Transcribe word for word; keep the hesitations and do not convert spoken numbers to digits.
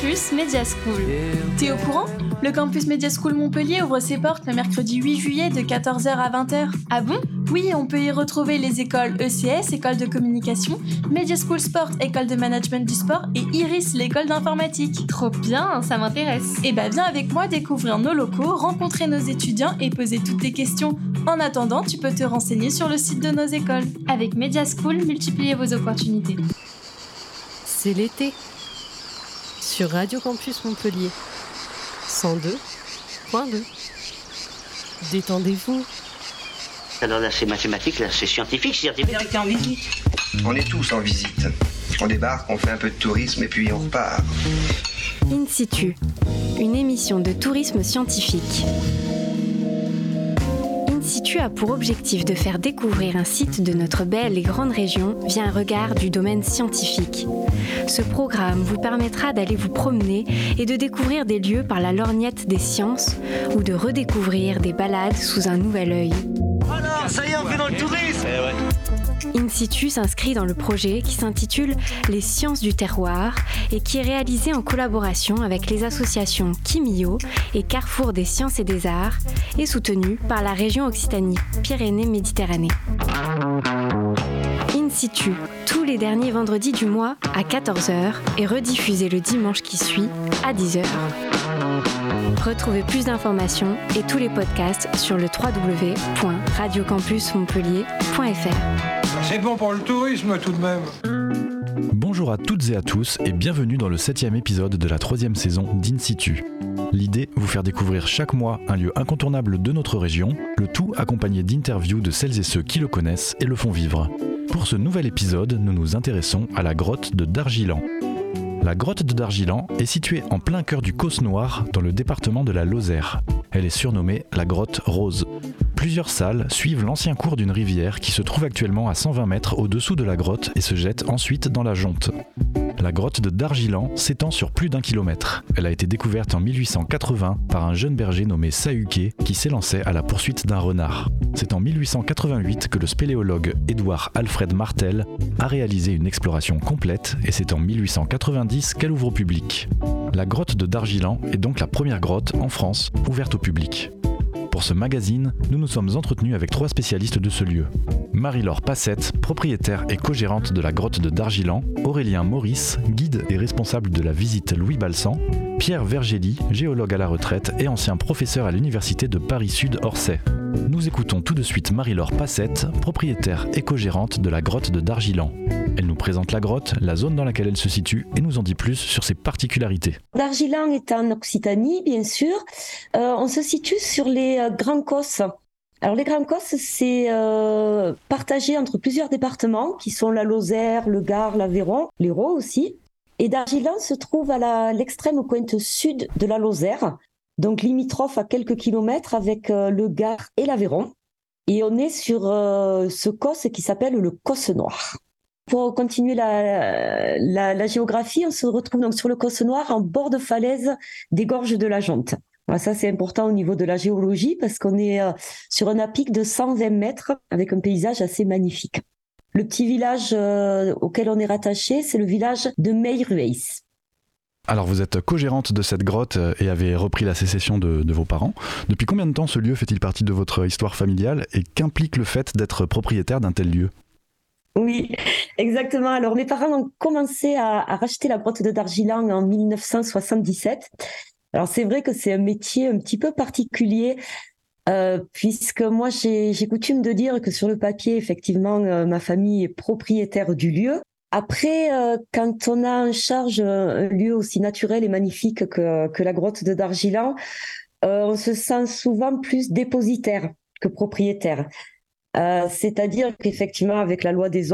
Campus Media School. T'es au courant ? Le Campus Media School Montpellier ouvre ses portes le mercredi huit juillet de quatorze heures à vingt heures. Ah bon ? Oui, on peut y retrouver les écoles E C S, école de communication, Media School Sport, école de management du sport, et Iris, l'école d'informatique. Trop bien, ça m'intéresse. Et bah viens avec moi découvrir nos locaux, rencontrer nos étudiants et poser toutes tes questions. En attendant, tu peux te renseigner sur le site de nos écoles. Avec Media School, multipliez vos opportunités. C'est l'été sur Radio Campus Montpellier cent deux point deux. Détendez-vous. Alors là, c'est mathématique, là, c'est scientifique, c'est scientifique. T'es en visite ? On est tous en visite. On débarque, on fait un peu de tourisme et puis on repart. In situ, une émission de tourisme scientifique. In situ a pour objectif de faire découvrir un site de notre belle et grande région via un regard du domaine scientifique. Ce programme vous permettra d'aller vous promener et de découvrir des lieux par la lorgnette des sciences ou de redécouvrir des balades sous un nouvel œil. Alors, ça y est, on fait dans le tourisme. Eh ouais. In situ s'inscrit dans le projet qui s'intitule Les sciences du terroir et qui est réalisé en collaboration avec les associations Kimio et Carrefour des sciences et des arts et soutenu par la région Occitanie-Pyrénées-Méditerranée. In situ, tous les derniers vendredis du mois à quatorze heures et rediffusé le dimanche qui suit à dix heures. Retrouvez plus d'informations et tous les podcasts sur le w w w point radio campus montpellier point f r. C'est bon pour le tourisme tout de même. Bonjour à toutes et à tous et bienvenue dans le septième épisode de la troisième saison d'In situ. L'idée, vous faire découvrir chaque mois un lieu incontournable de notre région, le tout accompagné d'interviews de celles et ceux qui le connaissent et le font vivre. Pour ce nouvel épisode, nous nous intéressons à la grotte de Dargilan. La grotte de Dargilan est située en plein cœur du Causse Noir dans le département de la Lozère. Elle est surnommée la grotte Rose. Plusieurs salles suivent l'ancien cours d'une rivière qui se trouve actuellement à cent vingt mètres au-dessous de la grotte et se jette ensuite dans la Jonte. La grotte de Dargilan s'étend sur plus d'un kilomètre. Elle a été découverte en mille huit cent quatre-vingts par un jeune berger nommé Sahuquet qui s'élançait à la poursuite d'un renard. C'est en mille huit cent quatre-vingt-huit que le spéléologue Édouard Alfred Martel a réalisé une exploration complète et c'est en mille huit cent quatre-vingt-dix qu'elle ouvre au public. La grotte de Dargilan est donc la première grotte en France ouverte au public. Pour ce magazine, nous nous sommes entretenus avec trois spécialistes de ce lieu. Marie-Laure Passette, propriétaire et co-gérante de la grotte de Dargilan, Aurélien Maurice, guide et responsable de la visite Louis Balsan, Pierre Vergély, géologue à la retraite et ancien professeur à l'université de Paris-Sud-Orsay. Nous écoutons tout de suite Marie-Laure Passette, propriétaire et co-gérante de la grotte de Dargilan. Elle nous présente la grotte, la zone dans laquelle elle se situe et nous en dit plus sur ses particularités. Dargilan est en Occitanie, bien sûr. Euh, on se situe sur les euh, Grands Causses. Alors les Grands Causses, c'est euh, partagé entre plusieurs départements qui sont la Lozère, le Gard, l'Aveyron, l'Hérault aussi. Et Dargilan se trouve à la, l'extrême pointe sud de la Lozère, donc limitrophe à quelques kilomètres avec euh, le Gard et l'Aveyron. Et on est sur euh, ce Causse qui s'appelle le Causse Noir. Pour continuer la, la, la géographie, on se retrouve donc sur le Causse Noir en bord de falaise des gorges de la Jonte. Alors ça, c'est important au niveau de la géologie parce qu'on est euh, sur un à-pic de cent vingt mètres avec un paysage assez magnifique. Le petit village euh, auquel on est rattaché, c'est le village de Meyrweis. Alors vous êtes co-gérante de cette grotte et avez repris la sécession de, de vos parents. Depuis combien de temps ce lieu fait-il partie de votre histoire familiale et qu'implique le fait d'être propriétaire d'un tel lieu ? Oui, exactement. Alors mes parents ont commencé à, à racheter la grotte de Dargilan en mille neuf cent soixante-dix-sept. Alors c'est vrai que c'est un métier un petit peu particulier euh, puisque moi j'ai, j'ai coutume de dire que sur le papier, effectivement, euh, ma famille est propriétaire du lieu. Après, euh, quand on a en charge un lieu aussi naturel et magnifique que, que la grotte de Dargilan, euh, on se sent souvent plus dépositaire que propriétaire. Euh, c'est-à-dire qu'effectivement, avec la loi des